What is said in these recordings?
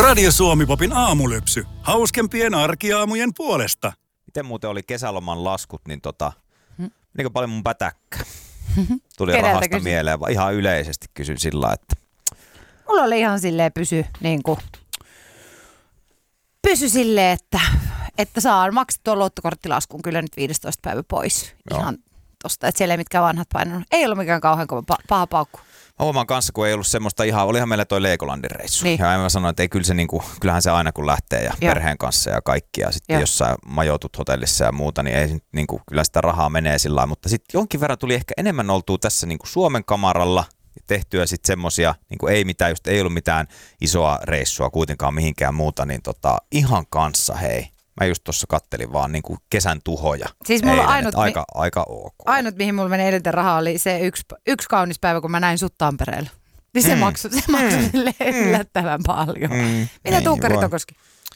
Radio Suomi-popin aamulypsy. Hauskempien arkiaamujen puolesta. Miten muuten oli kesäloman laskut, niin menikö paljon mun pätäkkä? Tuli Keneltä rahasta kysyn? mieleen, vaan ihan yleisesti kysyn sillä, että Mulla oli ihan silleen pysy silleen, että saa maksettua luottokorttilaskun kyllä nyt 15 päivä pois. Joo. Ihan tosta, että siellä ei mitkään vanhat painanut. Ei ollut mikään kauhean kova paha paukku. mä huomaan kanssa, kun ei ollut semmoista olihan meillä toi Legolandin reissu. Niin. Ja mä sanoin, että ei, kyllähän se aina kun lähtee ja Joo. perheen kanssa ja kaikki ja sitten Joo. jossain majoitut hotellissa ja muuta, niin ei kyllä sitä rahaa menee sillä lailla. Mutta sitten jonkin verran tuli ehkä enemmän oltua tässä Suomen kamaralla ja tehtyä sitten semmosia, ei ollut mitään isoa reissua kuitenkaan mihinkään muuta, niin ihan kanssa hei. Mä just tuossa kattelin vaan kesän tuhoja. Siis mulla eilen, ainut, että aika ok. ainut, mihin mulla meni eniten rahaa, oli se yksi kaunis päivä, kun mä näin sut Tampereella. Niin se maksoi yllättävän paljon. Mitä Tuukka Ritokoski?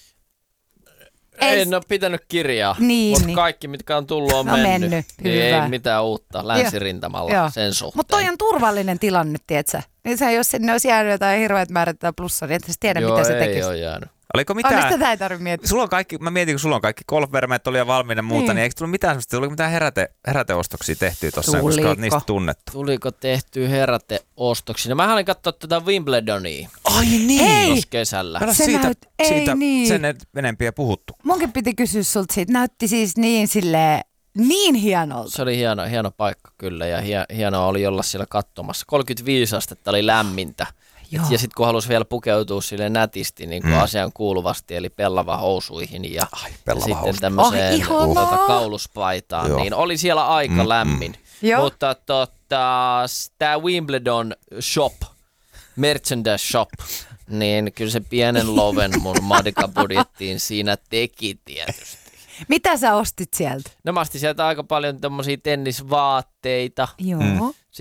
En ole pitänyt kirjaa, Niin, mutta niin. kaikki mitkä on tullut on No mennyt, Niin hyvä. ei mitään uutta länsirintamalla Joo. sen suhteen. Mutta toi on turvallinen tilanne, tietsä. Niin se, jos sinne olisi jäänyt jotain hirveät määrät tai plussaa, niin et sä tiedä, mitä se ei tekisi. ole jäänyt. Oliko mitään? Onneksi tätä ei tarvitse miettiä. Sulla on kaikki, mä mietin, kun sulla on kaikki golfvermeet oli jo valmiina ja muuta, niin eikö tullut mitään semmoista, tuliko mitään heräteostoksia tehtyä tuossa, koska Tuliko? olet niistä tunnettu? Tuliko tehtyä heräteostoksia? No mä olin katsoa tätä Wimbledonia Ai niin! Hei! tuossa kesällä. Kato, Se ei siitä niin. sen enempiä puhuttu. Munkin piti kysyä sulta siitä. Näytti siis niin hienolta. Se oli hieno paikka kyllä ja hienoa oli olla siellä katsomassa. 35 astetta oli lämmintä. Joo. Ja sitten kun halusi vielä pukeutua sille nätisti niin kuin asian kuuluvasti, eli pellavahousuihin ja pellava sitten housut. tämmöiseen ihanaa. kauluspaitaan, Joo. niin oli siellä aika lämmin. Joo. Mutta tämä Wimbledon shop, merchandise shop, niin kyllä se pienen loven mun Madika-budjettiin siinä teki tietysti. Mitä sä ostit sieltä? No mä ostin sieltä aika paljon tommosia tennisvaatteita. Joo.